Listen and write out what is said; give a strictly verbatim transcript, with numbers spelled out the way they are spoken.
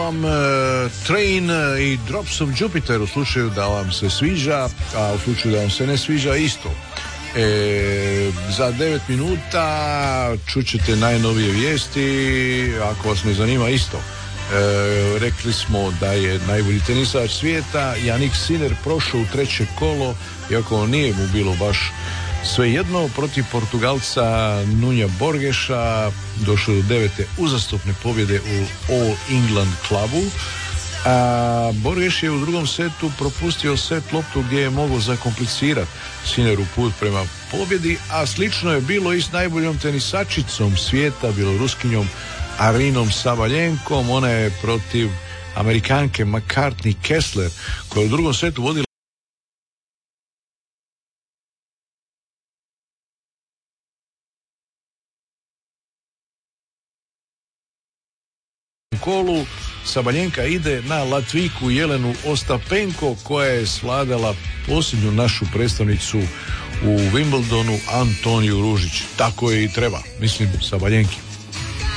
vam uh, Train i Drops of Jupiter u slučaju da vam se sviđa, a u slučaju da vam se ne sviđa isto. E, za devet minuta čućete najnovije vijesti, ako vas ne zanima isto. E, rekli smo da je najbolji tenisač svijeta Jannik Sinner prošao u treće kolo, iako nije mu bilo baš svejedno, protiv Portugalca Nunja Borgeša, došao do devete uzastopne pobjede u All England klubu. A Borgeš je u drugom setu propustio set loptu gdje je mogao zakomplicirati Sinneru put prema pobjedi, a slično je bilo i s najboljom tenisačicom svijeta, bjeloruskinjom Arinom Sabaljenkom. Ona je protiv Amerikanke McCartney Kessler, koja je u drugom setu vodila kolu. Sabaljenka ide na Latvijku Jelenu Ostapenko, koja je svladala posljednju našu predstavnicu u Wimbledonu, Antoniju Ružić. Tako je i treba, mislim, Sabaljenki.